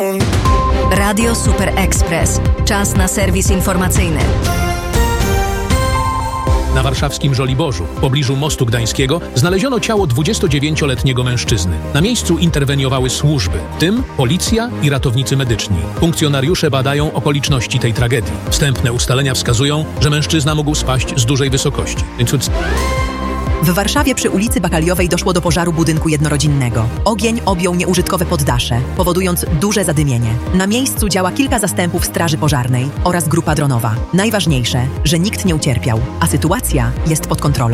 Radio Super Express. Czas na serwis informacyjny. Na warszawskim Żoliborzu, w pobliżu Mostu Gdańskiego, znaleziono ciało 29-letniego mężczyzny. Na miejscu interweniowały służby, w tym policja i ratownicy medyczni. Funkcjonariusze badają okoliczności tej tragedii. Wstępne ustalenia wskazują, że mężczyzna mógł spaść z dużej wysokości. W Warszawie przy ulicy Bakaliowej doszło do pożaru budynku jednorodzinnego. Ogień objął nieużytkowe poddasze, powodując duże zadymienie. Na miejscu działa kilka zastępów straży pożarnej oraz grupa dronowa. Najważniejsze, że nikt nie ucierpiał, a sytuacja jest pod kontrolą.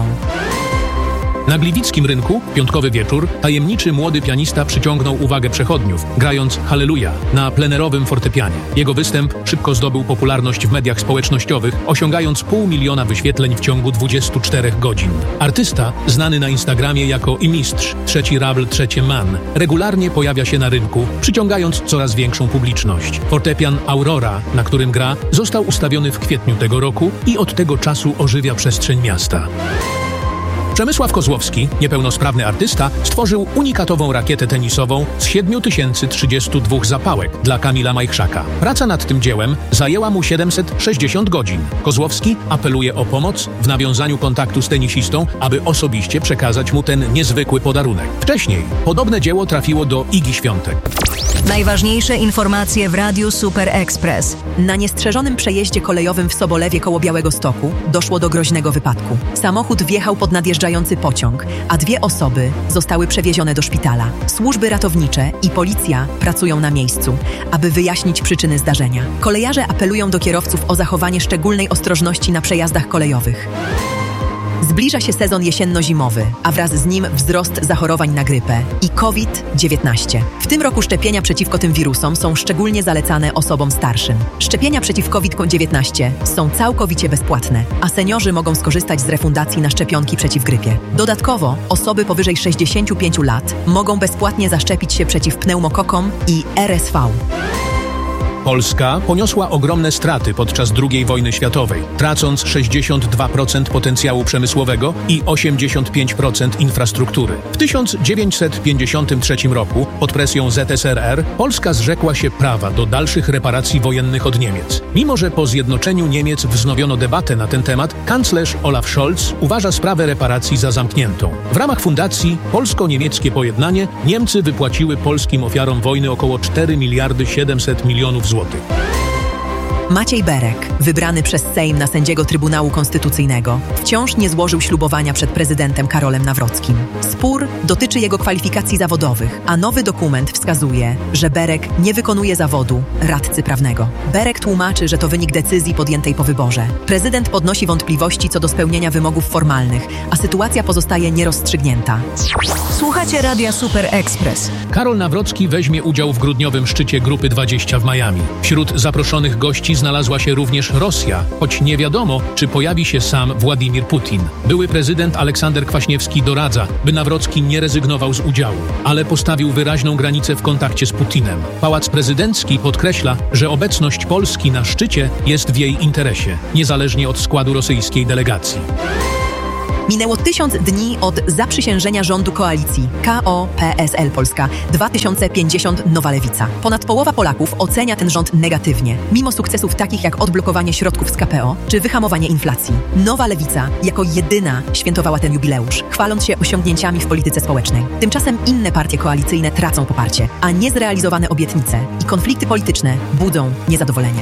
Na Gliwickim rynku, piątkowy wieczór, tajemniczy młody pianista przyciągnął uwagę przechodniów, grając Halleluja na plenerowym fortepianie. Jego występ szybko zdobył popularność w mediach społecznościowych, osiągając 500 000 wyświetleń w ciągu 24 godzin. Artysta, znany na Instagramie jako i mistrz, trzeci rabl, trzecie man, regularnie pojawia się na rynku, przyciągając coraz większą publiczność. Fortepian Aurora, na którym gra, został ustawiony w kwietniu tego roku i od tego czasu ożywia przestrzeń miasta. Przemysław Kozłowski, niepełnosprawny artysta, stworzył unikatową rakietę tenisową z 7032 zapałek dla Kamila Majchrzaka. Praca nad tym dziełem zajęła mu 760 godzin. Kozłowski apeluje o pomoc w nawiązaniu kontaktu z tenisistą, aby osobiście przekazać mu ten niezwykły podarunek. Wcześniej podobne dzieło trafiło do Igi Świątek. Najważniejsze informacje w Radiu Super Express. Na niestrzeżonym przejeździe kolejowym w Sobolewie koło Białegostoku doszło do groźnego wypadku. Samochód wjechał pod nadjeżdżający pociąg, a 2 osoby zostały przewiezione do szpitala. Służby ratownicze i policja pracują na miejscu, aby wyjaśnić przyczyny zdarzenia. Kolejarze apelują do kierowców o zachowanie szczególnej ostrożności na przejazdach kolejowych. Zbliża się sezon jesienno-zimowy, a wraz z nim wzrost zachorowań na grypę i COVID-19. W tym roku szczepienia przeciwko tym wirusom są szczególnie zalecane osobom starszym. Szczepienia przeciw COVID-19 są całkowicie bezpłatne, a seniorzy mogą skorzystać z refundacji na szczepionki przeciw grypie. Dodatkowo osoby powyżej 65 lat mogą bezpłatnie zaszczepić się przeciw pneumokokom i RSV. Polska poniosła ogromne straty podczas II wojny światowej, tracąc 62% potencjału przemysłowego i 85% infrastruktury. W 1953 roku, pod presją ZSRR, Polska zrzekła się prawa do dalszych reparacji wojennych od Niemiec. Mimo że po zjednoczeniu Niemiec wznowiono debatę na ten temat, kanclerz Olaf Scholz uważa sprawę reparacji za zamkniętą. W ramach fundacji Polsko-Niemieckie Pojednanie Niemcy wypłaciły polskim ofiarom wojny około 4 700 000 000 złotych. Maciej Berek, wybrany przez Sejm na sędziego Trybunału Konstytucyjnego, wciąż nie złożył ślubowania przed prezydentem Karolem Nawrockim. Spór dotyczy jego kwalifikacji zawodowych, a nowy dokument wskazuje, że Berek nie wykonuje zawodu radcy prawnego. Berek tłumaczy, że to wynik decyzji podjętej po wyborze. Prezydent podnosi wątpliwości co do spełnienia wymogów formalnych, a sytuacja pozostaje nierozstrzygnięta. Słuchacie Radia Super Express. Karol Nawrocki weźmie udział w grudniowym szczycie Grupy 20 w Miami. Wśród zaproszonych gości znalazła się również Rosja, choć nie wiadomo, czy pojawi się sam Władimir Putin. Były prezydent Aleksander Kwaśniewski doradza, by Nawrocki nie rezygnował z udziału, ale postawił wyraźną granicę w kontakcie z Putinem. Pałac Prezydencki podkreśla, że obecność Polski na szczycie jest w jej interesie, niezależnie od składu rosyjskiej delegacji. Minęło 1000 dni od zaprzysiężenia rządu koalicji KO-PSL Polska 2050 Nowa Lewica. Ponad połowa Polaków ocenia ten rząd negatywnie, mimo sukcesów takich jak odblokowanie środków z KPO czy wyhamowanie inflacji. Nowa Lewica jako jedyna świętowała ten jubileusz, chwaląc się osiągnięciami w polityce społecznej. Tymczasem inne partie koalicyjne tracą poparcie, a niezrealizowane obietnice i konflikty polityczne budzą niezadowolenie.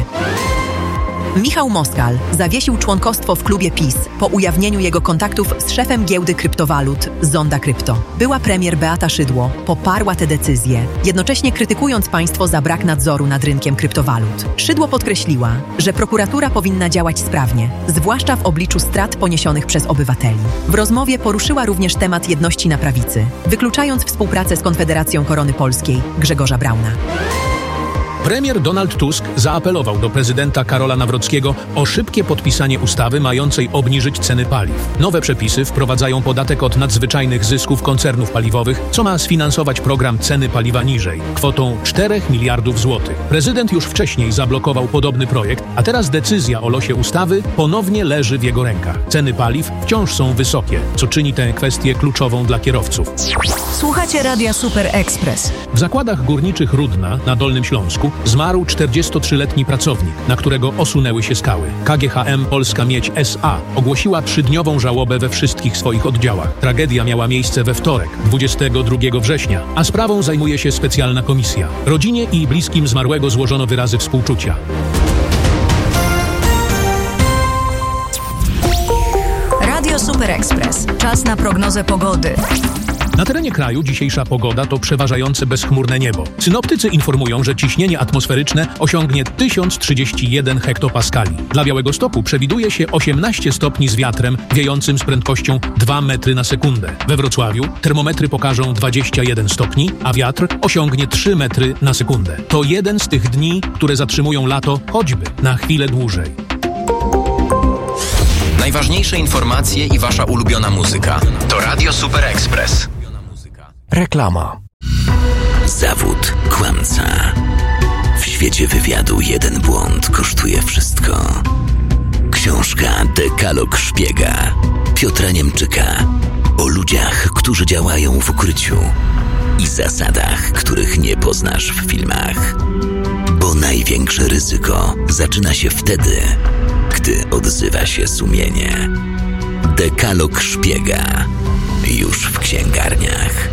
Michał Moskal zawiesił członkostwo w klubie PiS po ujawnieniu jego kontaktów z szefem giełdy kryptowalut Zonda Krypto. Była premier Beata Szydło poparła tę decyzję, jednocześnie krytykując państwo za brak nadzoru nad rynkiem kryptowalut. Szydło podkreśliła, że prokuratura powinna działać sprawnie, zwłaszcza w obliczu strat poniesionych przez obywateli. W rozmowie poruszyła również temat jedności na prawicy, wykluczając współpracę z Konfederacją Korony Polskiej Grzegorza Brauna. Premier Donald Tusk zaapelował do prezydenta Karola Nawrockiego o szybkie podpisanie ustawy mającej obniżyć ceny paliw. Nowe przepisy wprowadzają podatek od nadzwyczajnych zysków koncernów paliwowych, co ma sfinansować program Ceny paliwa niżej, kwotą 4 miliardów złotych. Prezydent już wcześniej zablokował podobny projekt, a teraz decyzja o losie ustawy ponownie leży w jego rękach. Ceny paliw wciąż są wysokie, co czyni tę kwestię kluczową dla kierowców. Słuchacie Radia Super Express. W zakładach górniczych Rudna na Dolnym Śląsku zmarł 43-letni pracownik, na którego osunęły się skały. KGHM Polska Miedź S.A. ogłosiła 3-dniową żałobę we wszystkich swoich oddziałach. Tragedia miała miejsce we wtorek, 22 września, a sprawą zajmuje się specjalna komisja. Rodzinie i bliskim zmarłego złożono wyrazy współczucia. Radio Super Express. Czas na prognozę pogody. Na terenie kraju dzisiejsza pogoda to przeważające bezchmurne niebo. Synoptycy informują, że ciśnienie atmosferyczne osiągnie 1031 hektopaskali. Dla Białegostoku przewiduje się 18 stopni z wiatrem wiejącym z prędkością 2 metry na sekundę. We Wrocławiu termometry pokażą 21 stopni, a wiatr osiągnie 3 metry na sekundę. To jeden z tych dni, które zatrzymują lato choćby na chwilę dłużej. Najważniejsze informacje i wasza ulubiona muzyka. To Radio Super Express. Reklama. Zawód kłamca. W świecie wywiadu jeden błąd kosztuje wszystko. Książka Dekalog Szpiega Piotra Niemczyka o ludziach, którzy działają w ukryciu i zasadach, których nie poznasz w filmach. Bo największe ryzyko zaczyna się wtedy, gdy odzywa się sumienie. Dekalog Szpiega już w księgarniach.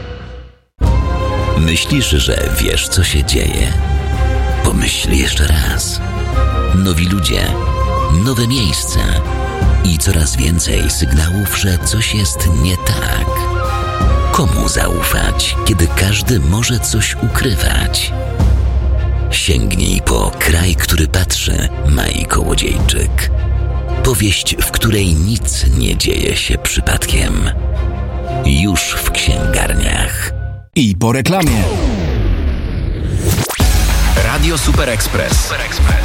Myślisz, że wiesz, co się dzieje? Pomyśl jeszcze raz. Nowi ludzie, nowe miejsca i coraz więcej sygnałów, że coś jest nie tak. Komu zaufać, kiedy każdy może coś ukrywać? Sięgnij po Kraj, który patrzy, Mai Kołodziejczyk. Powieść, w której nic nie dzieje się przypadkiem. Już w księgarniach. I po reklamie. Radio Super Express.